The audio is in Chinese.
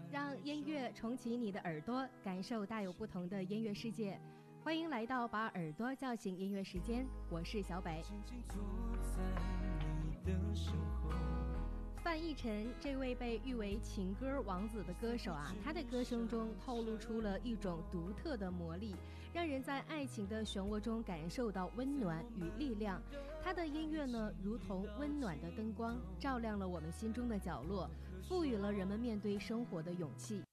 让音乐重启你的耳朵，感受大有不同的音乐世界。欢迎来到把耳朵叫醒音乐时间，我是小北。范逸臣这位被誉为情歌王子的歌手啊，他的歌声中透露出了一种独特的魔力，让人在爱情的漩涡中感受到温暖与力量。他的音乐呢，如同温暖的灯光，照亮了我们心中的角落，赋予了人们面对生活的勇气。